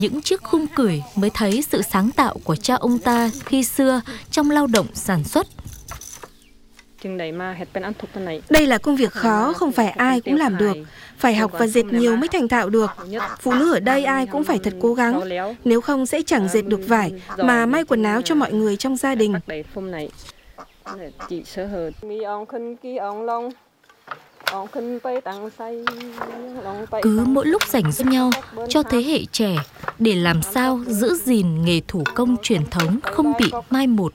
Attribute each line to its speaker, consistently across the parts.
Speaker 1: Những chiếc khung cửi mới thấy sự sáng tạo của cha ông ta khi xưa trong lao động sản xuất.
Speaker 2: Đây là công việc khó, không phải ai cũng làm được. Phải học và dệt nhiều mới thành thạo được. Phụ nữ ở đây ai cũng phải thật cố gắng, nếu không sẽ chẳng dệt được vải mà may quần áo cho mọi người trong gia đình.
Speaker 1: Cứ mỗi lúc rảnh rỗi nhau cho thế hệ trẻ để làm sao giữ gìn nghề thủ công truyền thống không bị mai một.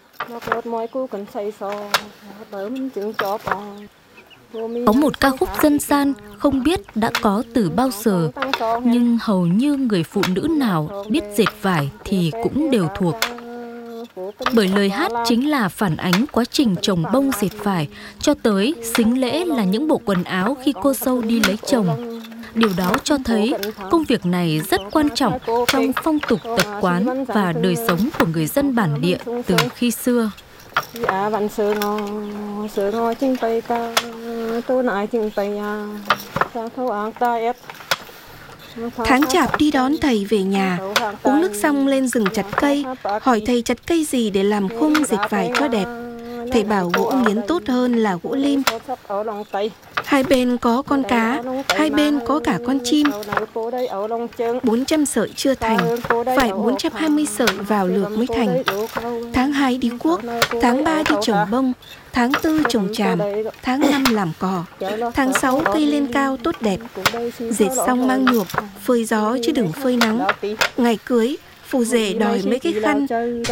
Speaker 1: Có một ca khúc dân gian không biết đã có từ bao giờ, nhưng hầu như người phụ nữ nào biết dệt vải thì cũng đều thuộc. Bởi lời hát chính là phản ánh quá trình trồng bông dệt vải cho tới sính lễ là những bộ quần áo khi cô dâu đi lấy chồng. Điều đó cho thấy công việc này rất quan trọng trong phong tục tập quán và đời sống của người dân bản địa từ khi xưa.
Speaker 2: Tháng Chạp đi đón thầy về nhà, uống nước xong lên rừng chặt cây, hỏi thầy chặt cây gì để làm khung dệt vải cho đẹp. Thầy bảo gỗ nghiến tốt hơn là gỗ lim. Hai bên có con cá, hai bên có cả con chim. 400 sợi chưa thành, phải 420 sợi vào lược mới thành. Tháng 2 đi cuốc, tháng 3 đi trồng bông, tháng 4 trồng tràm, tháng 5 làm cỏ, tháng 6 cây lên cao tốt đẹp. Dệt xong mang nhuộm, phơi gió chứ đừng phơi nắng. Ngày cưới, phù rể đòi mấy cái khăn.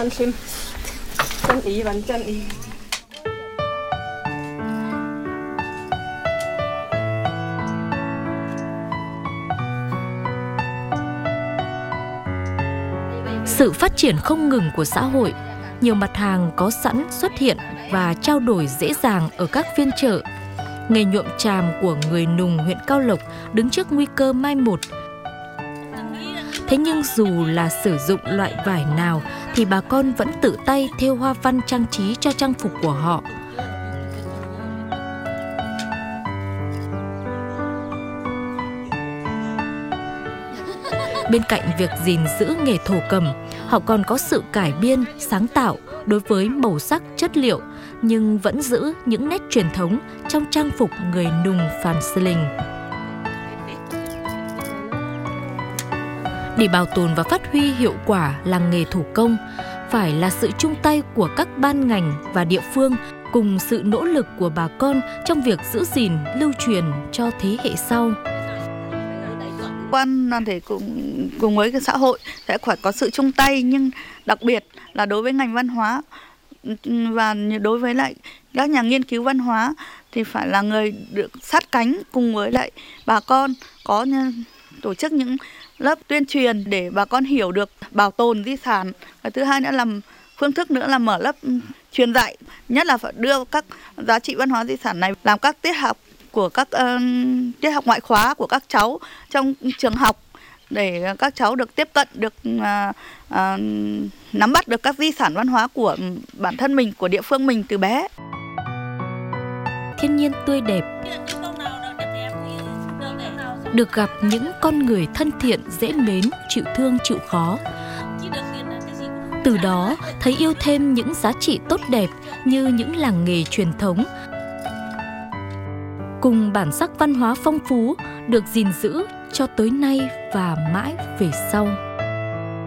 Speaker 1: Sự phát triển không ngừng của xã hội, nhiều mặt hàng có sẵn xuất hiện và trao đổi dễ dàng ở các phiên chợ. Nghề nhuộm tràm của người Nùng huyện Cao Lộc đứng trước nguy cơ mai một. Thế nhưng dù là sử dụng loại vải nào thì bà con vẫn tự tay thêu hoa văn trang trí cho trang phục của họ. Bên cạnh việc gìn giữ nghề thổ cẩm, họ còn có sự cải biên, sáng tạo đối với màu sắc, chất liệu, nhưng vẫn giữ những nét truyền thống trong trang phục người Nùng Phàn Sư Linh. Để bảo tồn và phát huy hiệu quả làng nghề thủ công, phải là sự chung tay của các ban ngành và địa phương cùng sự nỗ lực của bà con trong việc giữ gìn, lưu truyền cho thế hệ sau.
Speaker 3: Quan đoàn thể cùng với cái xã hội sẽ phải có sự chung tay, nhưng đặc biệt là đối với ngành văn hóa và đối với lại các nhà nghiên cứu văn hóa thì phải là người được sát cánh cùng với lại bà con, có tổ chức những lớp tuyên truyền để bà con hiểu được bảo tồn di sản. Và thứ hai nữa là phương thức nữa là mở lớp truyền dạy, nhất là phải đưa các giá trị văn hóa di sản này làm các tiết học của các tiết học ngoại khóa của các cháu trong trường học để các cháu được tiếp cận, được nắm bắt được các di sản văn hóa của bản thân mình, của địa phương mình từ bé.
Speaker 1: Thiên nhiên tươi đẹp, được gặp những con người thân thiện, dễ mến, chịu thương, chịu khó. Từ đó thấy yêu thêm những giá trị tốt đẹp như những làng nghề truyền thống, cùng bản sắc văn hóa phong phú được gìn giữ cho tới nay và mãi về sau.